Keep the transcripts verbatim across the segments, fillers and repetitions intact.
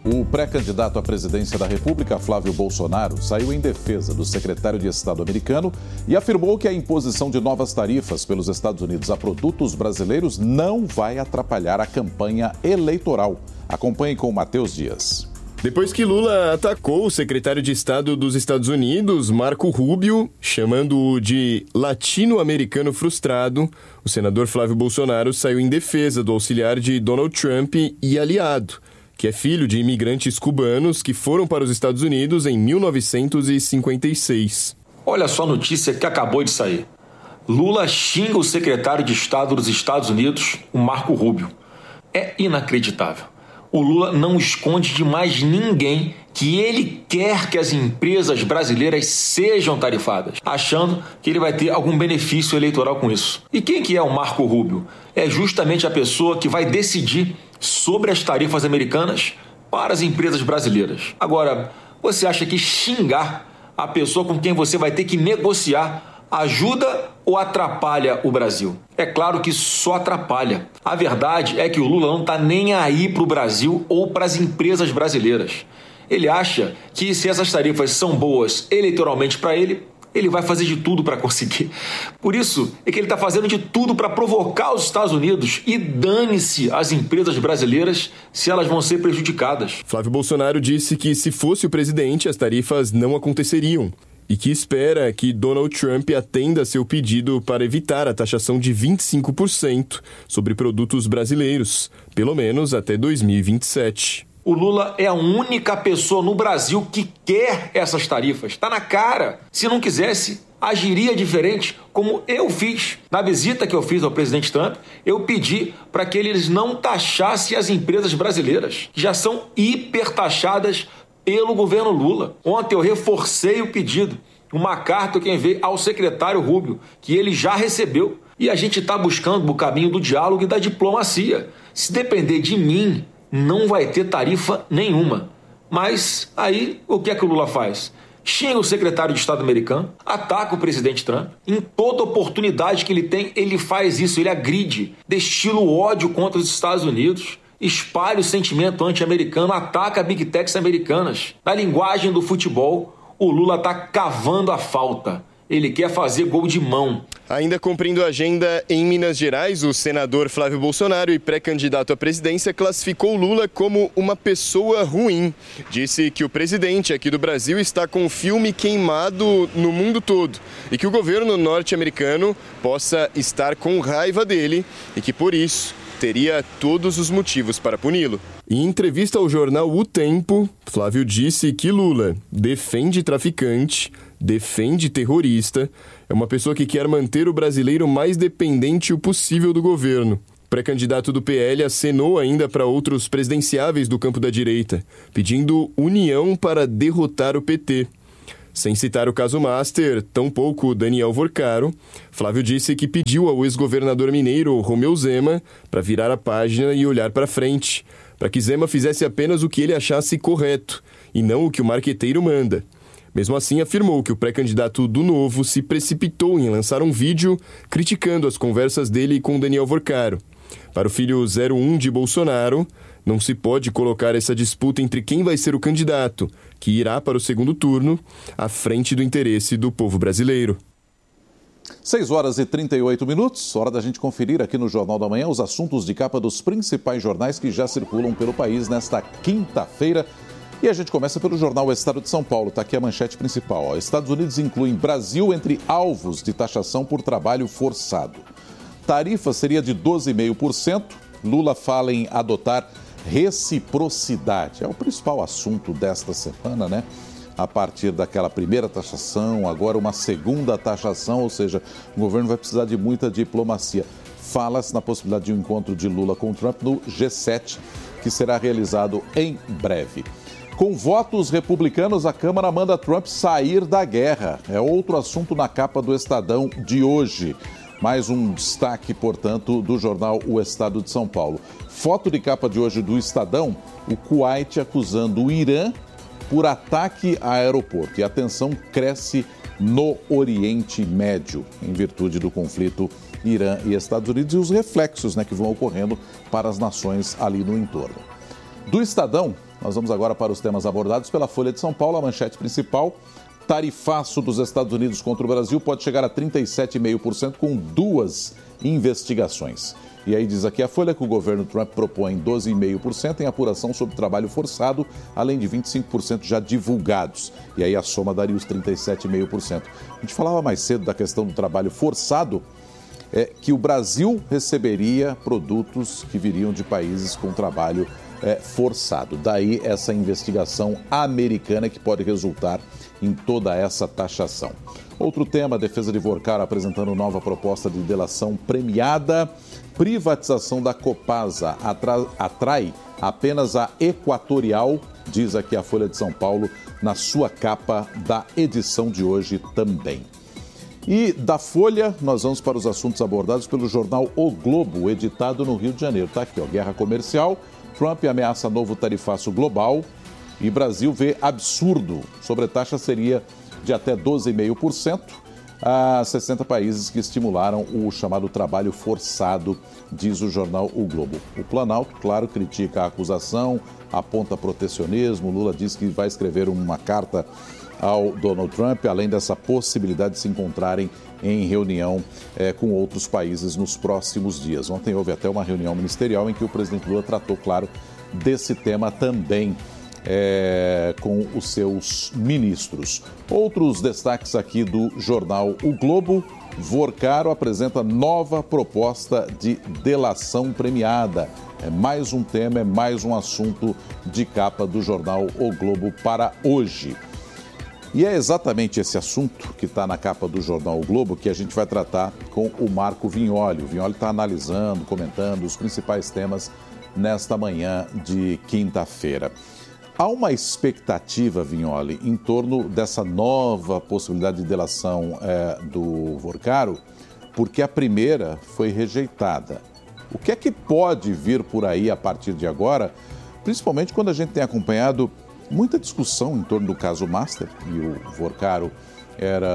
O pré-candidato à presidência da República, Flávio Bolsonaro, saiu em defesa do secretário de Estado americano e afirmou que a imposição de novas tarifas pelos Estados Unidos a produtos brasileiros não vai atrapalhar a campanha eleitoral. Acompanhe com Matheus Dias. Depois que Lula atacou o secretário de Estado dos Estados Unidos, Marco Rubio, chamando-o de latino-americano frustrado, o senador Flávio Bolsonaro saiu em defesa do auxiliar de Donald Trump e aliado, que é filho de imigrantes cubanos que foram para os Estados Unidos em mil novecentos e cinquenta e seis. Olha só a notícia que acabou de sair. Lula xinga o secretário de Estado dos Estados Unidos, o Marco Rubio. É inacreditável. O Lula não esconde de mais ninguém que ele quer que as empresas brasileiras sejam tarifadas, achando que ele vai ter algum benefício eleitoral com isso. E quem que é o Marco Rubio? É justamente a pessoa que vai decidir sobre as tarifas americanas para as empresas brasileiras. Agora, você acha que xingar a pessoa com quem você vai ter que negociar ajuda ou atrapalha o Brasil? É claro que só atrapalha. A verdade é que o Lula não está nem aí para o Brasil ou para as empresas brasileiras. Ele acha que se essas tarifas são boas eleitoralmente para ele, ele vai fazer de tudo para conseguir. Por isso é que ele está fazendo de tudo para provocar os Estados Unidos e dane-se as empresas brasileiras se elas vão ser prejudicadas. Flávio Bolsonaro disse que se fosse o presidente, as tarifas não aconteceriam e que espera que Donald Trump atenda seu pedido para evitar a taxação de vinte e cinco por cento sobre produtos brasileiros, pelo menos até dois mil e vinte e sete. O Lula é a única pessoa no Brasil que quer essas tarifas. Está na cara. Se não quisesse, agiria diferente, como eu fiz. Na visita que eu fiz ao presidente Trump, eu pedi para que eles não taxassem as empresas brasileiras, que já são hipertaxadas pelo governo Lula. Ontem eu reforcei o pedido, uma carta que eu enviei ao secretário Rubio, que ele já recebeu. E a gente está buscando o caminho do diálogo e da diplomacia. Se depender de mim, não vai ter tarifa nenhuma. Mas aí, o que é que o Lula faz? Xinga o secretário de Estado americano, ataca o presidente Trump. Em toda oportunidade que ele tem, ele faz isso, ele agride, destila o ódio contra os Estados Unidos, espalha o sentimento anti-americano, ataca Big Techs americanas. Na linguagem do futebol, o Lula está cavando a falta. Ele quer fazer gol de mão. Ainda cumprindo a agenda em Minas Gerais, o senador Flávio Bolsonaro e pré-candidato à presidência classificou Lula como uma pessoa ruim. Disse que o presidente aqui do Brasil está com o filme queimado no mundo todo e que o governo norte-americano possa estar com raiva dele e que, por isso, teria todos os motivos para puni-lo. Em entrevista ao jornal O Tempo, Flávio disse que Lula defende traficante, defende terrorista, é uma pessoa que quer manter o brasileiro mais dependente o possível do governo. O pré-candidato do P L acenou ainda para outros presidenciáveis do campo da direita, pedindo união para derrotar o P T. Sem citar o caso Master, tampouco Daniel Vorcaro, Flávio disse que pediu ao ex-governador mineiro Romeu Zema para virar a página e olhar para frente, para que Zema fizesse apenas o que ele achasse correto e não o que o marqueteiro manda. Mesmo assim, afirmou que o pré-candidato do Novo se precipitou em lançar um vídeo criticando as conversas dele com Daniel Vorcaro. Para o filho zero um de Bolsonaro, não se pode colocar essa disputa entre quem vai ser o candidato, que irá para o segundo turno, à frente do interesse do povo brasileiro. seis horas e trinta e oito minutos, hora da gente conferir aqui no Jornal da Manhã os assuntos de capa dos principais jornais que já circulam pelo país nesta quinta-feira. E a gente começa pelo jornal O Estado de São Paulo, está aqui a manchete principal. Ó. Estados Unidos incluem Brasil entre alvos de taxação por trabalho forçado. Tarifa seria de doze vírgula cinco por cento. Lula fala em adotar reciprocidade. É o principal assunto desta semana, né? A partir daquela primeira taxação, agora uma segunda taxação, ou seja, o governo vai precisar de muita diplomacia. Fala-se na possibilidade de um encontro de Lula com Trump no G sete, que será realizado em breve. Com votos republicanos, a Câmara manda Trump sair da guerra. É outro assunto na capa do Estadão de hoje. Mais um destaque, portanto, do jornal O Estado de São Paulo. Foto de capa de hoje do Estadão, o Kuwait acusando o Irã por ataque a aeroporto. E a tensão cresce no Oriente Médio, em virtude do conflito Irã e Estados Unidos e os reflexos, né, que vão ocorrendo para as nações ali no entorno. Do Estadão, Nós vamos agora para os temas abordados pela Folha de São Paulo, a manchete principal. Tarifaço dos Estados Unidos contra o Brasil pode chegar a trinta e sete vírgula cinco por cento com duas investigações. E aí diz aqui a Folha que o governo Trump propõe doze vírgula cinco por cento em apuração sobre trabalho forçado, além de vinte e cinco por cento já divulgados. E aí a soma daria os trinta e sete vírgula cinco por cento. A gente falava mais cedo da questão do trabalho forçado, é, que o Brasil receberia produtos que viriam de países com trabalho é, forçado. Daí essa investigação americana que pode resultar em toda essa taxação. Outro tema, a defesa de Vorcaro apresentando nova proposta de delação premiada. Privatização da Copasa atra- atrai apenas a Equatorial, diz aqui a Folha de São Paulo, na sua capa da edição de hoje também. E da Folha, nós vamos para os assuntos abordados pelo jornal O Globo, editado no Rio de Janeiro. Está aqui, ó, guerra comercial, Trump ameaça novo tarifaço global e Brasil vê absurdo. Sobretaxa seria de até doze vírgula cinco por cento. Há sessenta países que estimularam o chamado trabalho forçado, diz o jornal O Globo. O Planalto, claro, critica a acusação, aponta protecionismo. Lula diz que vai escrever uma carta ao Donald Trump, além dessa possibilidade de se encontrarem em reunião eh, com outros países nos próximos dias. Ontem houve até uma reunião ministerial em que o presidente Lula tratou, claro, desse tema também. É, com os seus ministros. Outros destaques aqui do jornal O Globo. Vorcaro apresenta nova proposta de delação premiada. É mais um tema, é mais um assunto de capa do jornal O Globo para hoje. E é exatamente esse assunto que está na capa do jornal O Globo que a gente vai tratar com o Marco Vignoli. O Vignoli está analisando, comentando os principais temas nesta manhã de quinta-feira. Há uma expectativa, Vignoli, em torno dessa nova possibilidade de delação é, do Vorcaro, porque a primeira foi rejeitada. O que é que pode vir por aí a partir de agora, principalmente quando a gente tem acompanhado muita discussão em torno do caso Master, e o Vorcaro era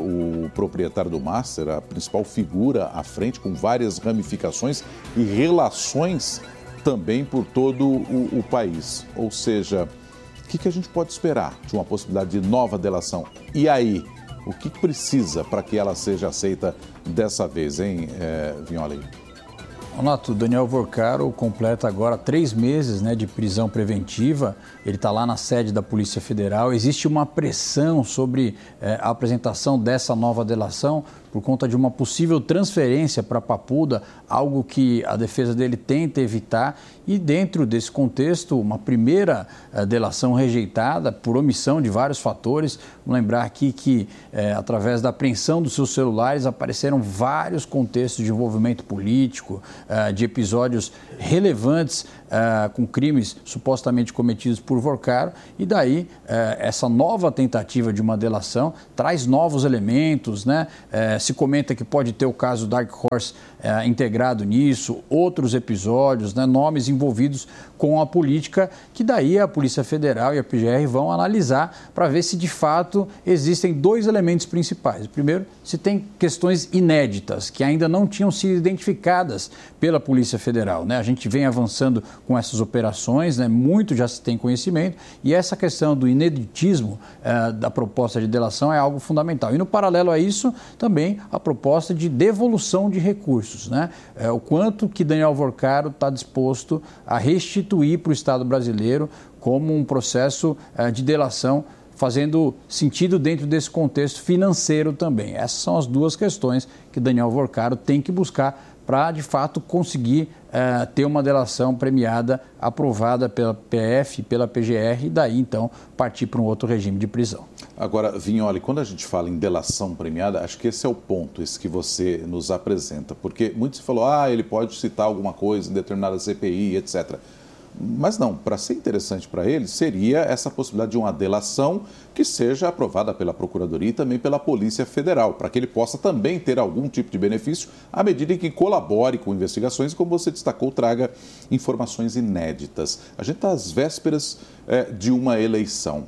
o proprietário do Master, a principal figura à frente, com várias ramificações e relações também por todo o, o país. Ou seja, o que, que a gente pode esperar de uma possibilidade de nova delação? E aí, o que, que precisa para que ela seja aceita dessa vez, hein, é, Vignoli? Renato, Daniel Vorcaro completa agora três meses né, de prisão preventiva. Ele está lá na sede da Polícia Federal. Existe uma pressão sobre é, a apresentação dessa nova delação por conta de uma possível transferência para Papuda, algo que a defesa dele tenta evitar. E dentro desse contexto, uma primeira eh, delação rejeitada por omissão de vários fatores. Vamos lembrar aqui que, eh, através da apreensão dos seus celulares, apareceram vários contextos de envolvimento político, eh, de episódios relevantes eh, com crimes supostamente cometidos por Vorcaro. E daí, eh, essa nova tentativa de uma delação traz novos elementos, né? Eh, se comenta que pode ter o caso Dark Horse eh, integrado nisso, outros episódios, né? Nomes envolvidos com a política, que daí a Polícia Federal e a P G R vão analisar para ver se de fato existem dois elementos principais. Primeiro, se tem questões inéditas que ainda não tinham sido identificadas pela Polícia Federal, né? A gente vem avançando com essas operações, né? Muito já se tem conhecimento e essa questão do ineditismo eh, da proposta de delação é algo fundamental. E no paralelo a isso, também a proposta de devolução de recursos, né? Eh, o quanto que Daniel Vorcaro está disposto a restituir para o Estado brasileiro como um processo eh, de delação, fazendo sentido dentro desse contexto financeiro também. Essas são as duas questões que Daniel Vorcaro tem que buscar para, de fato, conseguir eh, ter uma delação premiada aprovada pela P F, pela P G R e daí, então, partir para um outro regime de prisão. Agora, Vignoli, quando a gente fala em delação premiada, acho que esse é o ponto, esse que você nos apresenta, porque muito se falou, ah, ele pode citar alguma coisa em determinada C P I, etcétera. Mas não, para ser interessante para ele, seria essa possibilidade de uma delação que seja aprovada pela Procuradoria e também pela Polícia Federal, para que ele possa também ter algum tipo de benefício à medida em que colabore com investigações e, como você destacou, traga informações inéditas. A gente está às vésperas é, de uma eleição.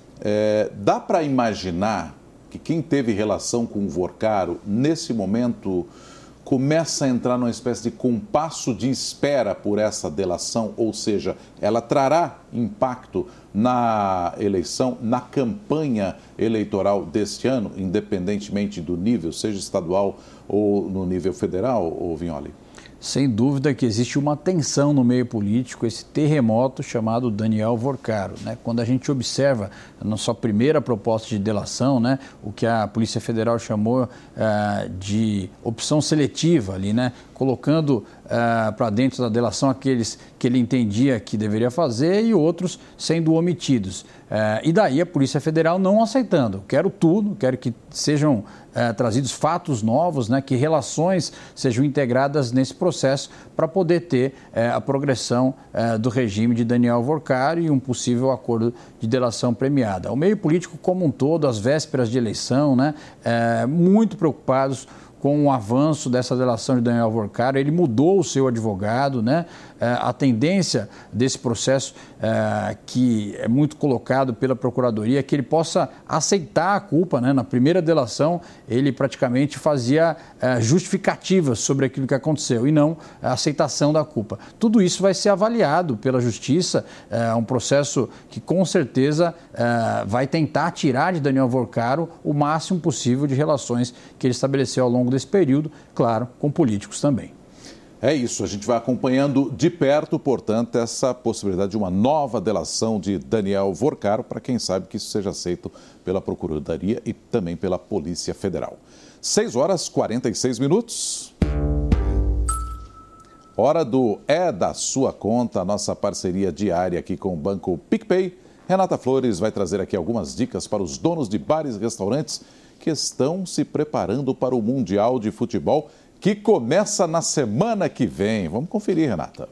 É, dá para imaginar que quem teve relação com o Vorcaro, nesse momento, começa a entrar numa espécie de compasso de espera por essa delação, ou seja, ela trará impacto na eleição, na campanha eleitoral deste ano, independentemente do nível, seja estadual ou no nível federal, ou Vignoli? Sem dúvida que existe uma tensão no meio político, esse terremoto chamado Daniel Vorcaro, né? Quando a gente observa na sua primeira proposta de delação, né, o que a Polícia Federal chamou uh, de opção seletiva ali, né, colocando uh, para dentro da delação aqueles que ele entendia que deveria fazer e outros sendo omitidos. Uh, e daí a Polícia Federal não aceitando. Quero tudo, quero que sejam uh, trazidos fatos novos, né, que relações sejam integradas nesse processo para poder ter uh, a progressão uh, do regime de Daniel Vorcaro e um possível acordo de delação premiada. O meio político como um todo, às vésperas de eleição, né, uh, muito preocupados com o avanço dessa delação de Daniel Vorcaro. Ele mudou o seu advogado, né? A tendência desse processo, que é muito colocado pela Procuradoria, é que ele possa aceitar a culpa, né? Na primeira delação, ele praticamente fazia justificativas sobre aquilo que aconteceu e não a aceitação da culpa. Tudo isso vai ser avaliado pela Justiça, é um processo que com certeza vai tentar tirar de Daniel Vorcaro o máximo possível de relações que ele estabeleceu ao longo desse período, claro, com políticos também. É isso, a gente vai acompanhando de perto, portanto, essa possibilidade de uma nova delação de Daniel Vorcaro, para quem sabe que isso seja aceito pela Procuradoria e também pela Polícia Federal. seis horas e quarenta e seis minutos. Hora do É da Sua Conta, a nossa parceria diária aqui com o Banco PicPay. Renata Flores vai trazer aqui algumas dicas para os donos de bares e restaurantes que estão se preparando para o Mundial de Futebol, que começa na semana que vem. Vamos conferir, Renata.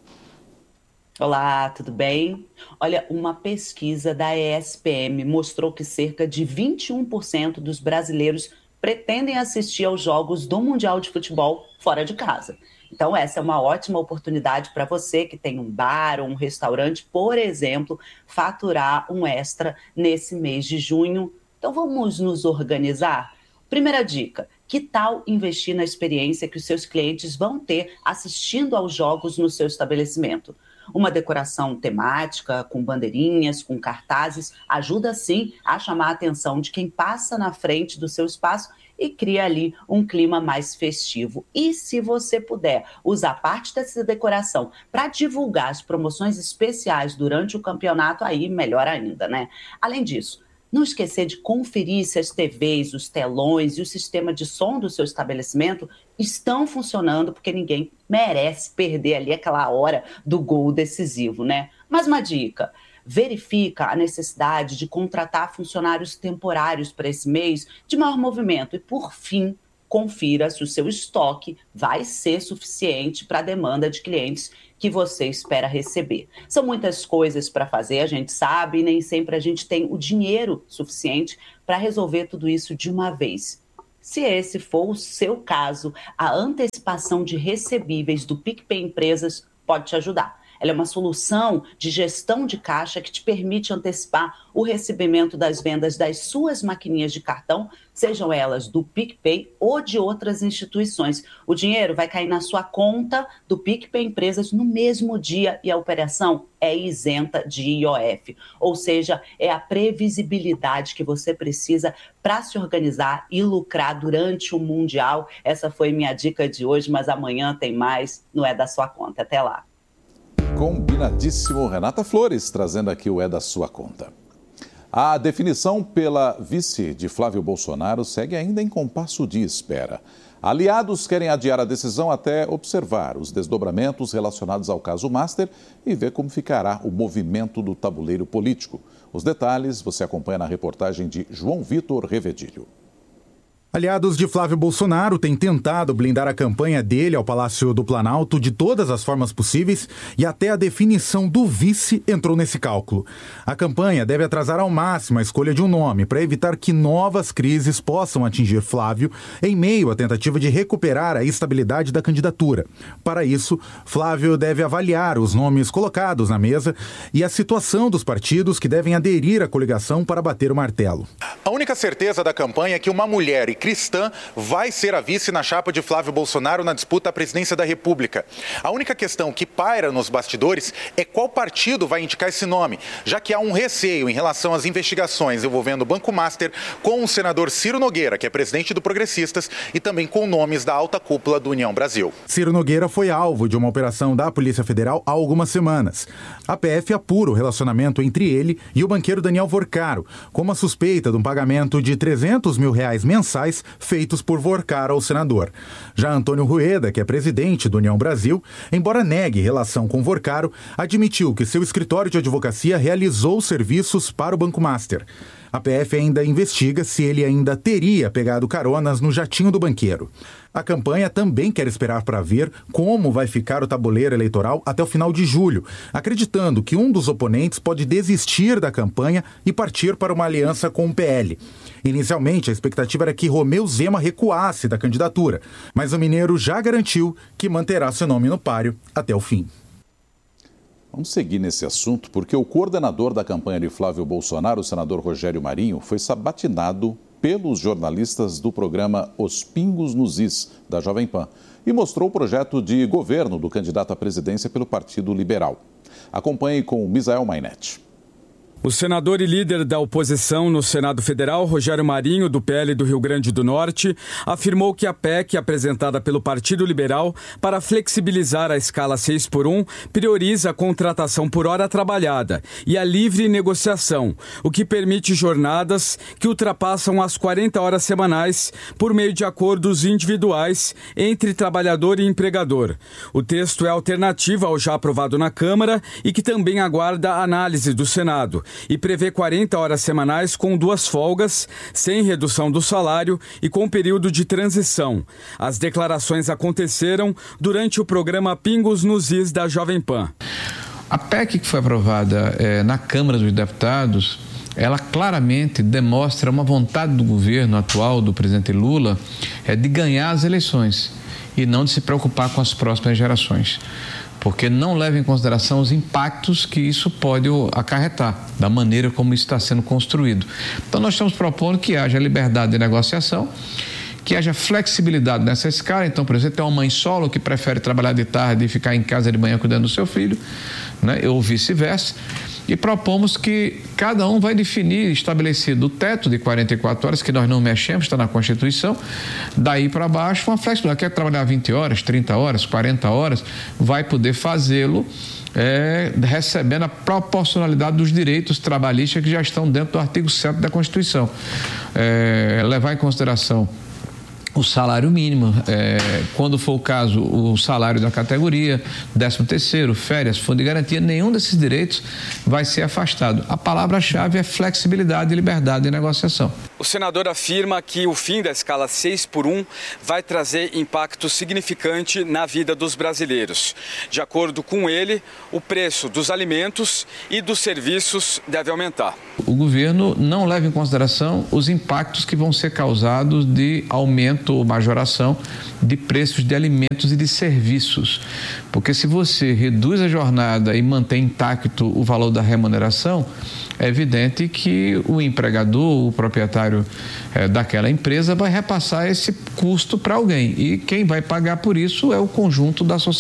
Olá, tudo bem? Olha, uma pesquisa da E S P M mostrou que cerca de vinte e um por cento dos brasileiros pretendem assistir aos jogos do Mundial de Futebol fora de casa. Então, essa é uma ótima oportunidade para você que tem um bar ou um restaurante, por exemplo, faturar um extra nesse mês de junho. Então, vamos nos organizar? Primeira dica, que tal investir na experiência que os seus clientes vão ter assistindo aos jogos no seu estabelecimento? Uma decoração temática, com bandeirinhas, com cartazes, ajuda sim a chamar a atenção de quem passa na frente do seu espaço e cria ali um clima mais festivo. E se você puder usar parte dessa decoração para divulgar as promoções especiais durante o campeonato, aí melhor ainda, né? Além disso, não esquecer de conferir se as T Vs, os telões e o sistema de som do seu estabelecimento estão funcionando, porque ninguém merece perder ali aquela hora do gol decisivo, né? Mais uma dica, verifica a necessidade de contratar funcionários temporários para esse mês de maior movimento e, por fim, confira se o seu estoque vai ser suficiente para a demanda de clientes que você espera receber. São muitas coisas para fazer, a gente sabe, e nem sempre a gente tem o dinheiro suficiente para resolver tudo isso de uma vez. Se esse for o seu caso, a antecipação de recebíveis do PicPay Empresas pode te ajudar. Ela é uma solução de gestão de caixa que te permite antecipar o recebimento das vendas das suas maquininhas de cartão, sejam elas do PicPay ou de outras instituições. O dinheiro vai cair na sua conta do PicPay Empresas no mesmo dia e a operação é isenta de I O F. Ou seja, é a previsibilidade que você precisa para se organizar e lucrar durante o Mundial. Essa foi minha dica de hoje, mas amanhã tem mais, não é da sua conta. Até lá. Combinadíssimo, Renata Flores, trazendo aqui o É da Sua Conta. A definição pela vice de Flávio Bolsonaro segue ainda em compasso de espera. Aliados querem adiar a decisão até observar os desdobramentos relacionados ao caso Master e ver como ficará o movimento do tabuleiro político. Os detalhes você acompanha na reportagem de João Vitor Revedilho. Aliados de Flávio Bolsonaro têm tentado blindar a campanha dele ao Palácio do Planalto de todas as formas possíveis e até a definição do vice entrou nesse cálculo. A campanha deve atrasar ao máximo a escolha de um nome para evitar que novas crises possam atingir Flávio em meio à tentativa de recuperar a estabilidade da candidatura. Para isso, Flávio deve avaliar os nomes colocados na mesa e a situação dos partidos que devem aderir à coligação para bater o martelo. A única certeza da campanha é que uma mulher e cristã, vai ser a vice na chapa de Flávio Bolsonaro na disputa à presidência da República. A única questão que paira nos bastidores é qual partido vai indicar esse nome, já que há um receio em relação às investigações envolvendo o Banco Master com o senador Ciro Nogueira, que é presidente do Progressistas, e também com nomes da alta cúpula do União Brasil. Ciro Nogueira foi alvo de uma operação da Polícia Federal há algumas semanas. A P F apura o relacionamento entre ele e o banqueiro Daniel Vorcaro, com uma suspeita de um pagamento de trezentos mil reais mensais feitos por Vorcaro ao senador. Já Antônio Rueda, que é presidente do União Brasil, embora negue relação com Vorcaro, admitiu que seu escritório de advocacia realizou serviços para o Banco Master. A P F ainda investiga se ele ainda teria pegado caronas no jatinho do banqueiro. A campanha também quer esperar para ver como vai ficar o tabuleiro eleitoral até o final de julho, acreditando que um dos oponentes pode desistir da campanha e partir para uma aliança com o P L. Inicialmente, a expectativa era que Romeu Zema recuasse da candidatura, mas o mineiro já garantiu que manterá seu nome no páreo até o fim. Vamos seguir nesse assunto, porque o coordenador da campanha de Flávio Bolsonaro, o senador Rogério Marinho, foi sabatinado pelos jornalistas do programa Os Pingos nos Is, da Jovem Pan, e mostrou o projeto de governo do candidato à presidência pelo Partido Liberal. Acompanhe com o Misael Mainetti. O senador e líder da oposição no Senado Federal, Rogério Marinho, do P L do Rio Grande do Norte, afirmou que a P E C apresentada pelo Partido Liberal para flexibilizar a escala seis por um prioriza a contratação por hora trabalhada e a livre negociação, o que permite jornadas que ultrapassam as quarenta horas semanais por meio de acordos individuais entre trabalhador e empregador. O texto é alternativa ao já aprovado na Câmara e que também aguarda a análise do Senado, e prevê quarenta horas semanais com duas folgas, sem redução do salário e com período de transição. As declarações aconteceram durante o programa Pingos nos Is da Jovem Pan. A P E C que foi aprovada é, na Câmara dos Deputados, ela claramente demonstra uma vontade do governo atual, do presidente Lula, é de ganhar as eleições e não de se preocupar com as próximas gerações, porque não leva em consideração os impactos que isso pode acarretar, da maneira como isso está sendo construído. Então, nós estamos propondo que haja liberdade de negociação, que haja flexibilidade nessa escala. Então, por exemplo, tem uma mãe solo que prefere trabalhar de tarde e ficar em casa de manhã cuidando do seu filho, né? Ou vice-versa. E propomos que cada um vai definir, estabelecido o teto de quarenta e quatro horas, que nós não mexemos, está na Constituição, daí para baixo, uma flexibilidade. Quer trabalhar vinte horas, trinta horas, quarenta horas, vai poder fazê-lo é, recebendo a proporcionalidade dos direitos trabalhistas que já estão dentro do artigo sete da Constituição. É, levar em consideração o salário mínimo, é, quando for o caso, o salário da categoria, décimo terceiro, férias, fundo de garantia, nenhum desses direitos vai ser afastado. A palavra-chave é flexibilidade e liberdade de negociação. O senador afirma que o fim da escala seis por um vai trazer impacto significante na vida dos brasileiros. De acordo com ele, o preço dos alimentos e dos serviços deve aumentar. O governo não leva em consideração os impactos que vão ser causados de aumento ou majoração de preços de alimentos e de serviços. Porque se você reduz a jornada e mantém intacto o valor da remuneração, é evidente que o empregador, o proprietário é, daquela empresa vai repassar esse custo para alguém. E quem vai pagar por isso é o conjunto da sociedade.